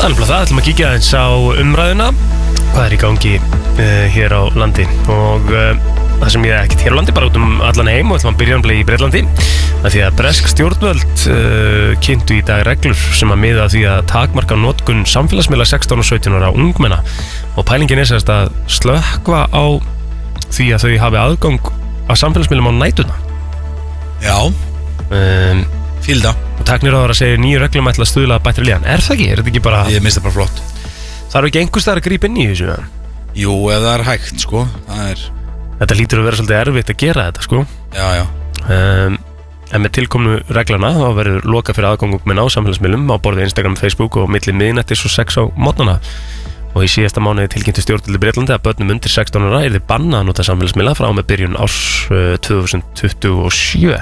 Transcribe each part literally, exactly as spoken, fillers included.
Þannig að það ætlum að kíkja eins á umræðuna, hvað er í gangi uh, hér á landi og uh, það sem ég ekkert hér á landi, bara út um allan heim og ætlum að byrja um í Bretlandi. Það því að bresk stjórnvöld uh, kynntu í dag reglur sem að miða því að takmarka notkun samfélagsmiðla sextán og sautján ára ungmenna og pælingin er sérst að slökkva á því að þau hafi aðgang að samfélagsmiðlum á nætuna. Já, um, fylgda. Og tækniráðara segir nýju reglum ætla að stuðla að bættri líðan. Er það ekki? Er þetta ekki bara... Ég minnst það bara flott. Það eru ekki einhvers staðar að grípa inn í þessu? Jú, ef það er hægt, sko. Það er... Þetta lítur að vera svolítið erfitt að gera þetta, sko. Já, já. Um, en með tilkomnu reglana þá verður lokað fyrir aðgangum með ná samfélagsmiðlum á borði Instagram, Facebook og milli miðnættis og sex á morgnana. Og í síðasta mánuði tilkynntu stjórnvöld í Bretlandi að börnum undir sextán ára yrði bannað að nota samfélagsmiðla frá með byrjun árs uh, tvö þúsund tuttugu og sjö.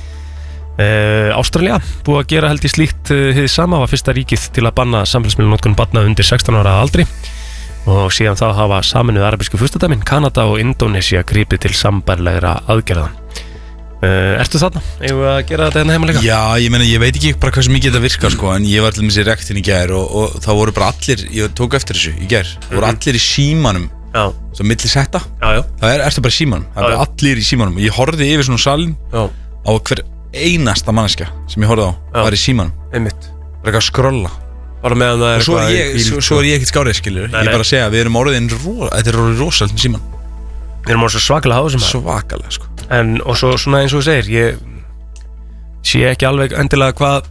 Uh, Ástralía búið að gera held í slíkt uh, hið sama, var fyrsta ríkið til að banna samfélagsmiðlanotkun barna undir sextán ára aldri og síðan þá hafa Sameinuðu arabísku furstadæmin, Kanada og Indónesía gripið til sambærilegra aðgerða. uh, Ertu þarna? Eigum við að gera þetta hérna heima líka? Já, ég meina, ég veit ekki bara hversu mikið þetta virkar sko, en ég var til dæmis í rektin í gær og, og það voru bara allir, ég tók eftir þessu í gær, það voru allir í símanum. Já. Svo milli setta. Já, já. Það er, ertu bara í símanum, það er bara allir í símanum. Ég horfði yfir svona salin á hver einasta manneskja sem ég horfði á, já, var í símanum. Einmitt. Bara eitthvað að skrolla. Bara meðan það er og svo er eitthvað ég, í- svo, svo er ég ekkert skárið, skilur. Nei, Ég nei. er bara að segja að við erum orðin ro, þetta er orðið rosalega með síman. Við erum orðið svo svakalega á þessum. Svakalega, sko. En og svo svona eins og þú segir, ég sé ekki alveg endilega hvað,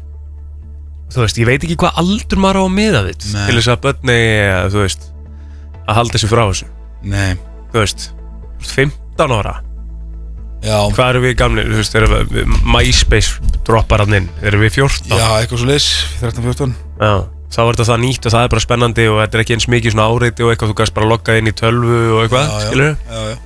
þú veist, ég veit ekki hvað aldur maður á að miða við Nei. til þess að börni, þú veist, að halda þessu frá þessu. Nei. Þú veist, fimmtán ára. Já. Hvað eru við gamlir, þú veist, erum við MySpace droppar hann inn, erum við fjórtán? Já, eitthvað svo leis, þrettán fjórtán. Já, þá er þetta það nýtt og það er bara spennandi og þetta er ekki eins mikið svona áreiti og eitthvað, þú kannst bara logga inn í tölvu og eitthvað, Já, já. skilur Já, já.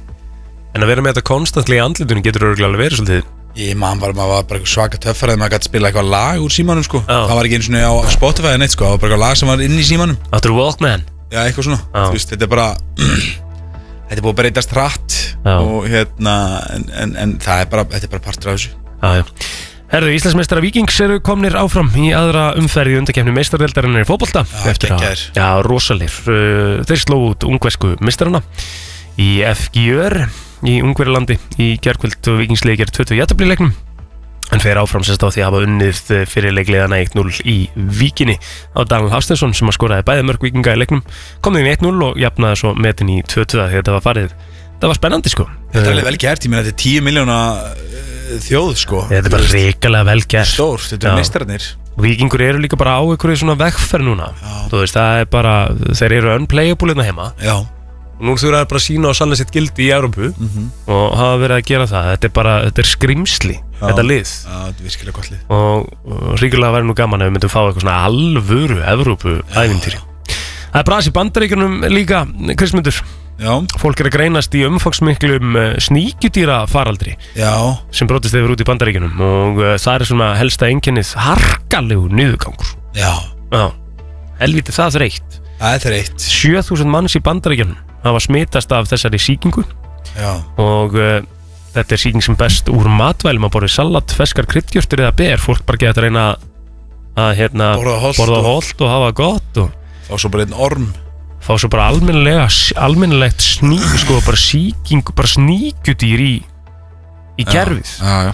En að vera með þetta konstantli í andlitunum getur örugglega alveg verið svolítið. Ég man bara, maður var bara eitthvað svaka töffar að maður gæti spila eitthvað lag úr símanum, sko. Já. Það var ekki einu svona á Spotify eða neitt, sko. Það var bara eitthvað lag sem var inn í símanum. Áttur Walkman? Já, eitthvað svona. Já. Þú veist, þetta er bara þetta er búið að breytast hratt. Já. Og hérna, en, en, en það er bara, þetta er bara partur af þessu. Já, já. Herðu, Íslandsmeistarar Víkings eru komnir áfram í aðra umferð í undankeppni meistaradeildarinnar í fótbolta. Já, Eftir að, geggjaðir. já, rosalir. Þeir sló út ungversku meistarana í F G R í Ungverjalandi í gærkvöld og Víkingsliðið gerði tvö tvö í jafntefli í leiknum. En fer áfram sérst á því að hafa unnið fyrir leikliðana eitt núll í Víkinni á Daniel Hafsteinsson sem að skoraði bæði mörk Víkinga í leiknum. Kom þeim í eitt núll og jafnaði svo metin í tvö tvö því þetta var farið. Það var spennandi sko. Þetta er alveg vel gert, ég meina þetta er tíu miljóna þjóð, sko. Þetta er bara hrikalega vel gert. Stórt, þetta Já. er meistararnir. Víkingur eru líka bara á einhverju svona vegferð núna. Þú veist, það er bara, þeir eru unplayable hérna heima. Já. Og nú þurfa þeir bara að sína og sanna sitt gildi í Evrópu og hafa verið að gera það. Þetta er bara, þetta er skrimsli, þetta lið. Já, þetta er virkilega gott lið. Og, og ríkulega væri nú gaman ef við myndum fá eitthvað svona alvöru Evrópu ævintýri. Það er bras í Bandaríkjunum líka, Kristmundur. Já. Fólk er að greinast í umfangsmiklum sníkjudýra faraldri. Já. Sem brotist yfir út í Bandaríkjunum og uh, það er svona helsta einkennið harkalegu niðurgangur. Já. Já. Helviti það þreytt. Það er þreytt. sjö þúsund manns í Bandaríkjunum hafa smitast af þessari sýkingu. Já. Og uh, þetta er sýking sem best úr matvælum að borða salat, ferskar kryddjurtir eða ber. Fólk bara geta að reyna að hérna, Borða hollt borða og- hollt og hafa gott og Og svo bara einn orm. fá svo bara almennilega almennilegt sník, sko, bara sýking, bara sníkjudýr í í kerfið. Já, já.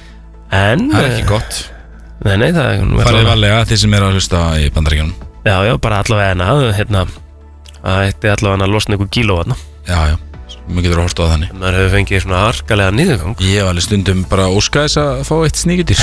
En Það er ekki eh, gott. Nei, nei, það er Farið varlega þeir sem eru að hlusta í Bandaríkjunum. Já, já, bara allavega hana, hérna að þetta allavega hana að losna ykkur kíló hana. Já, já. Mér getur að horta á þannig. Maður hefur fengið svona harkalega niðurgang Ég hef alveg stundum bara óskað þess að fá eitt sníkjudýr.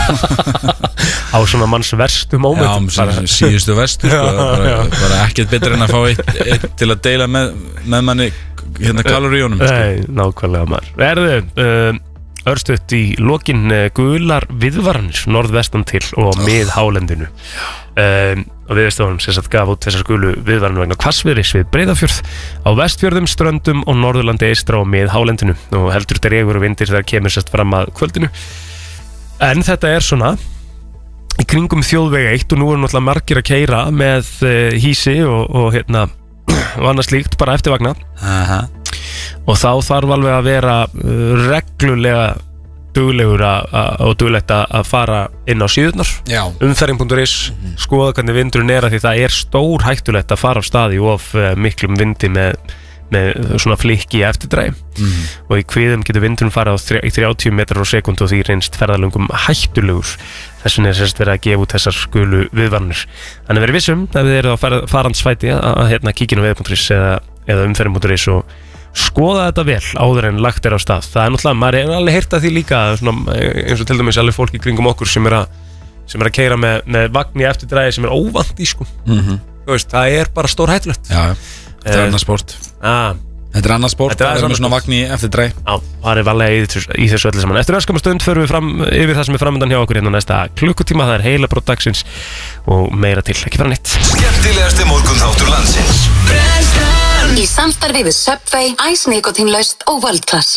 á svona manns verstu Já, mómentum. um síðustu vestu, sko. Já, bara, já. bara ekkert betur en að fá eitt, eitt til að deila með, með manni hérna kaloríunum, sko. Nei, nákvæmlega maður. Verðu, uh, örstuðt í lokin uh, gular viðvaranir norðvestan til og mið hálendinu. Um, og viðstofan sem sagt gaf út þessar gulu viðvaranir vegna hvassviðris við Breiðafjörð á Vestfjörðum, Ströndum og Norðurlandi eystra og mið hálendinu og heldur dregur og vindir þegar kemur sérst fram að kvöldinu. En þetta er svona í kringum þjóðveg eitt og nú er náttúrulega margir að keyra með uh, hísi og, og hérna og annað slíkt, bara eftirvagna. Aha. Og þá þarf alveg að vera uh, reglulega duglegur og duglegt að fara inn á síðurnar umferðin punktur is, mm-hmm. skoða hvernig vindurinn er að því það er stór hættulegt að fara á stað í of uh, miklum vindi með, með svona flikki í eftirdrægi mm-hmm. og í kviðum getur vindurinn farið á þrjátíu metrar á sekúndu og því reynst ferðalöngum hættulegur. Þess vegna er sérst verið að gefa út þessar skulu viðvarnir. Þannig verið vissum ef þið eru á farandsfæti að, að hérna kíkja inn á veður punktur is eða, eða umferðin punktur is og skoða þetta vel áður en lagt er á stað. Það er náttúrulega, maður er alveg heyrt að því líka svona, eins og til dæmis alveg fólk í kringum okkur sem er að, sem er að keyra með, með vagn í eftirdrægi sem er óvant í sko mm-hmm. Þú veist, það er bara stór hættulegt. Já, þetta er annað sport ah. Þetta er annað sport, það er með svona vagn í eftirdrægi. Já, það er valega í, í þessu öllu saman. Eftir öskama stund förum við fram yfir það sem er framöndan hjá okkur hérna næsta klukkutíma. Það er heila brot dagsins og meira til, ekki fara neitt. Skemmtilegasti morgunþáttur landsins í samstarfi við Subway, Ice Nikotinlaust og World Class.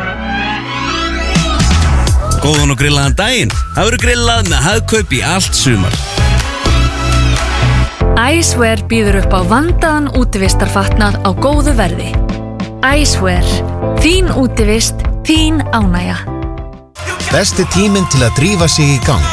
Góðan og grillaðan daginn. Það verður grillað með Hagkaup í allt sumar. Icewear býður upp á vandaðan útivistarfatnað á góðu verði. Icewear. Þín útivist, þín ánægja. Besti tíminn til að drífa sig í gang.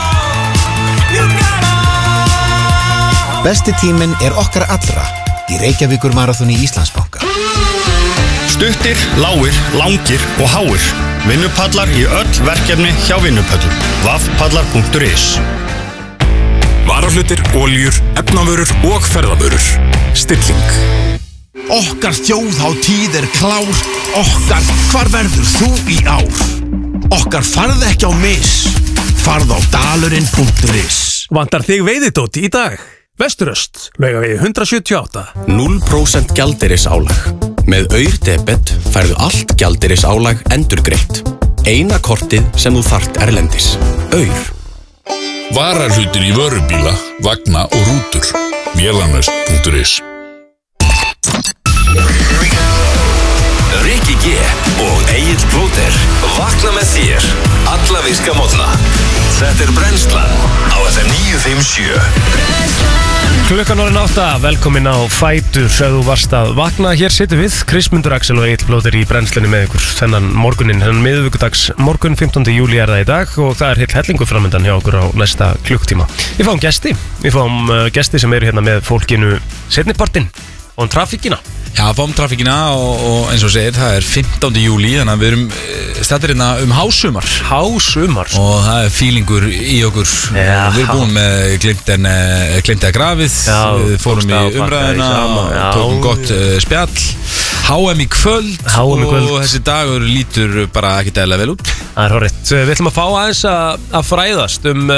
Besti tíminn er okkar allra í Reykjavíkur Marathoni Íslandsbanka. Stuttir, lágir, langir og háir. Vinnupallar í öll verkefni hjá Vinnupöllum. vafpallar punktur is. Varahlutir, oljur, efnavörur og ferðavörur. Stilling. Okkar þjóðhátíð er klár. Okkar, hvar verður þú í ár? Okkar farð ekki á mis. Farð á dalurinn punktur is. Vantar þig veiðidót í dag? Vesturöst, Laugavegi hundrað sjötíu og átta. núll prósent gjaldeyrisálag. Með Aur-debet færðu allt gjaldeyrisálag endurgreitt. Eina kortið sem þú þarft erlendis. Aur. Varahlutir í vörubíla, vagna og rútur. Vélanöst punktur is. Rikki G og Egill Plóter vakna með þér alla virka morgna. Þetta er Brennslan á F M níu fimm sjö. Klukkan orðin átta, velkomin á Fætur. Ef þú varst að vakna, hér situm við Kristmundur Axel og Egill Plóter í brennslunni með ykkur þennan morguninn, þennan miðvikudags morgun, fimmtánda júlí er það í dag og það er heill hellingur framöndan hjá okkur á næsta klukktíma. Við fáum gesti, við fáum uh, gesti sem eru hérna með fólkinu seinnipartinn og um trafíkina. Já, fáum trafíkina og, og eins og segir, það er fimmtánda júlí, þannig að við erum stættir hérna um hásumar. Hásumar. Og það er fílingur í okkur. Já. Við erum búin með glimten, glimtið að grafið, já, við fórum í umræðina og tókum gott uh, spjall. H M í kvöld, H M í kvöld og þessi dagur lítur bara ekki dæla vel út. Það er horrið. Við ætlum að fá aðeins að, að fræðast um,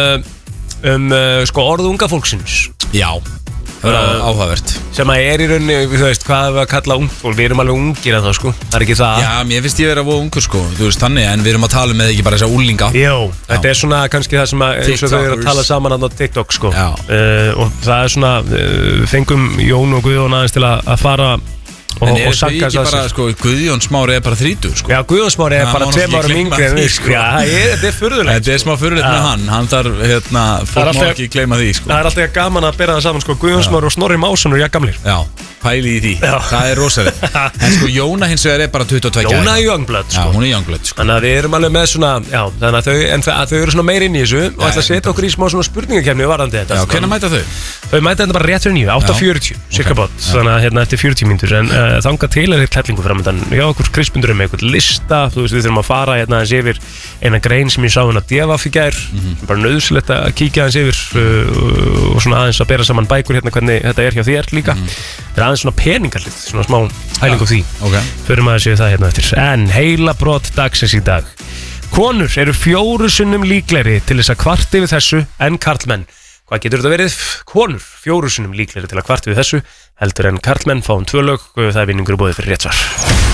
um sko, orð unga fólksins. Já. Það er áhugavert. Sem að er í rauninni, þú veist, hvað við að kalla ungfólk. Við erum alveg ungir að það, sko. Það er ekki það. Já, mér finnst ég vera að vera ungur, sko. Þú veist, þannig, en við erum að tala með ekki bara þessa úlinga. Jó, þetta er svona kannski það sem að, eins og þau eru að tala saman á TikTok, sko. Já. Uh, og það er svona, uh, fengum Jón og Guðjón aðeins til að, að fara og, en er og sakka þau ekki bara, sko, Guðjón Smári er bara þrítugur, sko. Já, Guðjón Smári er bara tveim árum yngri en við, sko. Já, þetta er furðulegt. Þetta er smá furðulegt með hann, hann þarf, hérna, fólk má ekki gleyma því, sko. Það er alltaf gaman að bera það saman, sko, Guðjón Smári og Snorri Másson eru jafngamlir. Já, pæli í því. Já. Það er rosalegt. En sko, Jóna hins vegar er bara tuttugu og tvö. Jóna er youngblood, sko. Já, hún er youngblood, sko. Þannig að við erum alveg með svona, já, þannig að þau, en það, þau eru svona meir inn í þessu og ætla að setja okkur í smá svona spurningakefni varðandi þetta. Já, hvenær mæta þau? Þau mæta þetta bara rétt fyrir níu, átta fjörutíu, cirka bát, þannig að hérna eftir fjörutíu mínútur, en uh, þangað til er þetta hellingu framöndan. Já, okkur Kristmundur er með eitthvað lista, þú veist, við þurfum að fara hérna aðeins yfir eina grein sem ég sá hérna D V A F í gær, mm -hmm. bara nöðsilegt að kíkja aðeins yfir uh, og svona aðeins að bera saman bækur hérna hvernig þetta er hjá þér líka. Mm -hmm. Það er aðeins svona peningarlið, svona smá hæling á því. Okay. Förum aðeins yfir það hérna eftir. En heila brot dagsins í dag. Konur eru fjóru sinnum líklegri til þess að kvarta yfir þessu en karlmenn. Hvað getur þetta verið? Konur fjóru sinnum líklegri til að kvarta yfir þessu heldur en karlmenn. Fáum tvö lög, það er vinningur í boði fyrir rétt svar.